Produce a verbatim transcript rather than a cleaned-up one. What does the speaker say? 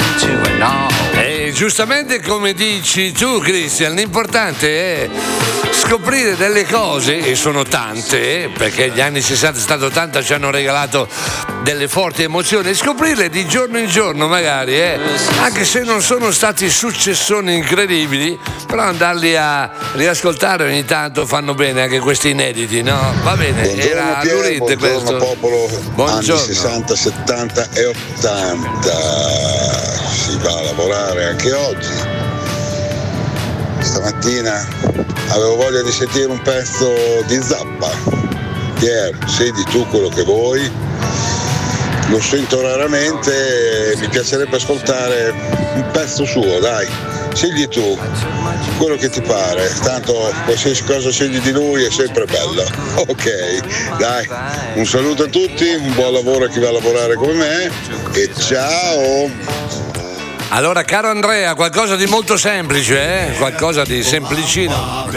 E giustamente come dici tu, Christian, l'importante è scoprire delle cose, e sono tante, perché gli anni sessanta, settanta, ottanta ci hanno regalato delle forti emozioni, e scoprirle di giorno in giorno magari, eh, anche se non sono stati successoni incredibili, però andarli a riascoltare ogni tanto fanno bene anche questi inediti, no? Va bene, buongiorno, era Pier, Lurid buongiorno questo. popolo, Buongiorno. anni sessanta, settanta e ottanta, si va a lavorare anche oggi. Stamattina avevo voglia di sentire un pezzo di Zappa. Pier, scegli tu quello che vuoi, lo sento raramente e mi piacerebbe ascoltare un pezzo suo, dai, scegli tu quello che ti pare, tanto qualsiasi cosa scegli di lui è sempre bello. Ok, dai, un saluto a tutti, un buon lavoro a chi va a lavorare come me e ciao. Allora, caro Andrea, qualcosa di molto semplice, eh? Qualcosa di semplicino.